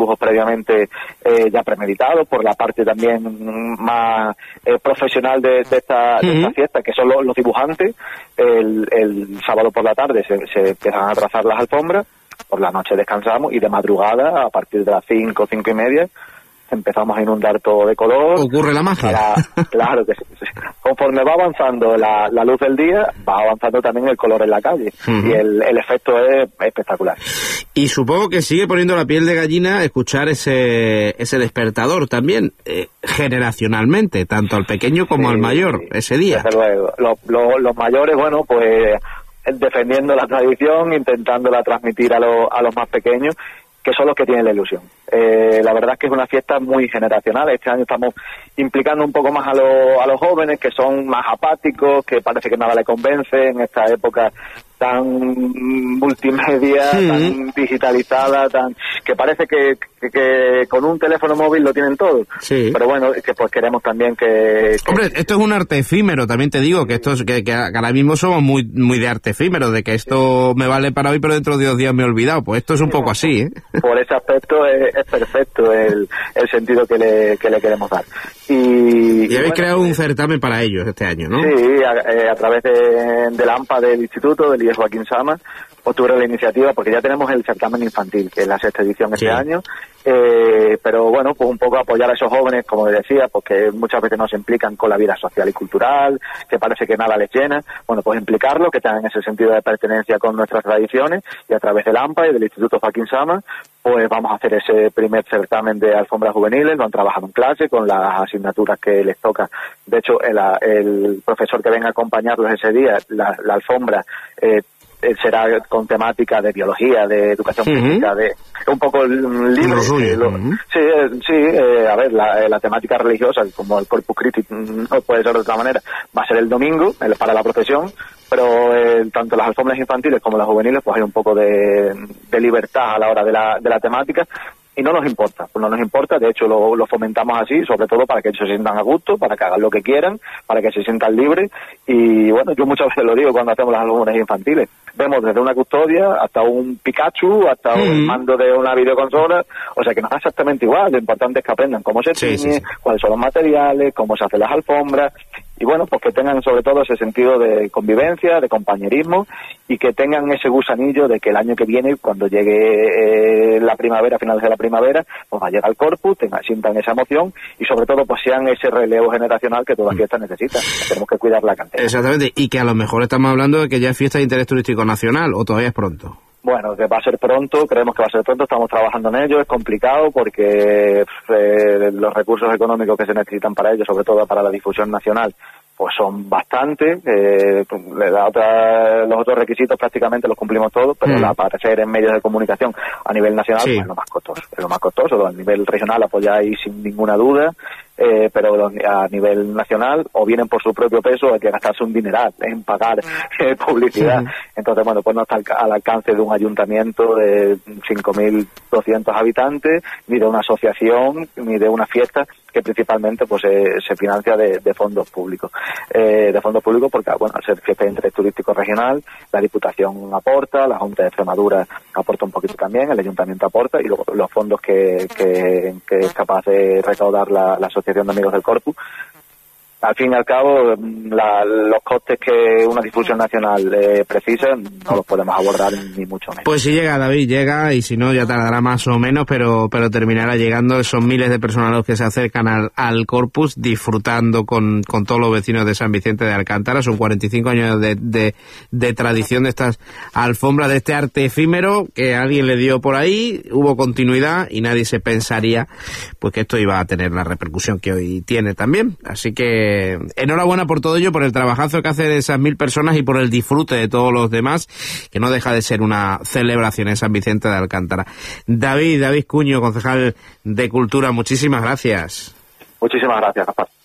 trabajos previamente ya premeditados por la parte también más profesional de esta fiesta, que son los dibujantes. El sábado por la tarde se empiezan a trazar las alfombras, por la noche descansamos y de madrugada, a partir de las 5 y media, empezamos a inundar todo de color. Ocurre la magia. Claro que sí. Conforme va avanzando la luz del día, va avanzando también el color en la calle. Y el efecto es espectacular. Y supongo que sigue poniendo la piel de gallina escuchar ese despertador también, generacionalmente, tanto al pequeño como al mayor, ese día. Desde luego. Los mayores, bueno, pues defendiendo la tradición, intentándola transmitir a los más pequeños, que son los que tienen la ilusión. La verdad es que es una fiesta muy generacional. Este año estamos implicando un poco más a los jóvenes, que son más apáticos, que parece que nada les convence en esta época tan multimedia, tan digitalizada, que parece que con un teléfono móvil lo tienen todo. Sí. Pero bueno, que pues queremos también que... Hombre, esto es un arte efímero, también te digo, que esto es, que ahora mismo somos muy de arte efímero, de que esto me vale para hoy, pero dentro de 2 días me he olvidado. Pues esto es un poco así, ¿eh? Por ese aspecto es perfecto el sentido que le queremos dar. Y habéis creado un certamen para ellos este año, ¿no? Sí, a través de la AMPA del Instituto, del IES Joaquín Sama, octubre la iniciativa, porque ya tenemos el certamen infantil, que es la 6ª edición este año, pero bueno, pues un poco apoyar a esos jóvenes, como decía, porque muchas veces no se implican con la vida social y cultural, que parece que nada les llena. Bueno, pues implicarlo, que tengan ese sentido de pertenencia con nuestras tradiciones, y a través del AMPA y del Instituto Joaquín Sama, pues vamos a hacer ese primer certamen de alfombras juveniles. Lo han trabajado en clase con las asignaturas que les toca. De hecho, el profesor que venga a acompañarlos ese día, la alfombra será con temática de biología, de educación física, de un poco libre. A ver, la temática religiosa, como el Corpus Christi no puede ser de otra manera, va a ser el domingo para la procesión, pero tanto las alfombras infantiles como las juveniles, pues hay un poco de libertad a la hora de la temática. Y no nos importa, de hecho lo fomentamos así, sobre todo para que ellos se sientan a gusto, para que hagan lo que quieran, para que se sientan libres. Y bueno, yo muchas veces lo digo cuando hacemos las alfombras infantiles, vemos desde una custodia hasta un Pikachu, hasta un mando de una videoconsola, o sea que nos da exactamente igual. Lo importante es que aprendan cómo se tiñe, cuáles son los materiales, cómo se hacen las alfombras, y bueno, pues que tengan sobre todo ese sentido de convivencia, de compañerismo, y que tengan ese gusanillo de que el año que viene, cuando llegue la primavera, finales de la primavera, pues va a llegar el Corpus, sientan esa emoción, y sobre todo pues sean ese relevo generacional que toda fiesta necesita. Tenemos que cuidar la cantera. Exactamente, y que a lo mejor estamos hablando de que ya es fiesta de interés turístico nacional, o todavía es pronto. Bueno, que va a ser pronto, creemos que va a ser pronto, estamos trabajando en ello, es complicado porque los recursos económicos que se necesitan para ello, sobre todo para la difusión nacional, pues son bastantes. Los otros requisitos prácticamente los cumplimos todos, pero el aparecer en medios de comunicación a nivel nacional pues, es lo más costoso. A nivel regional apoyáis sin ninguna duda, pero a nivel nacional o vienen por su propio peso, hay que gastarse un dineral en pagar publicidad. Entonces, bueno, pues no está al alcance de un ayuntamiento de 5.200 habitantes, ni de una asociación, ni de una fiesta que principalmente pues se financia de fondos públicos. Porque, bueno, al ser fiesta de interés turístico regional, la Diputación aporta, la Junta de Extremadura aporta un poquito también, el Ayuntamiento aporta, y luego los fondos que es capaz de recaudar la Asociación de Amigos del Corpus. Al fin y al cabo, los costes que una difusión nacional precisa no los podemos abordar ni mucho menos. Pues si llega, David, llega, y si no ya tardará más o menos, pero terminará llegando. Esos miles de personas los que se acercan al Corpus, disfrutando con todos los vecinos de San Vicente de Alcántara. Son 45 años de tradición de estas alfombras, de este arte efímero que alguien le dio por ahí, hubo continuidad y nadie se pensaría pues que esto iba a tener la repercusión que hoy tiene también. Así que enhorabuena por todo ello, por el trabajazo que hacen esas 1.000 personas y por el disfrute de todos los demás, que no deja de ser una celebración en San Vicente de Alcántara. David Cuño, concejal de Cultura, muchísimas gracias. Muchísimas gracias, Gaspar.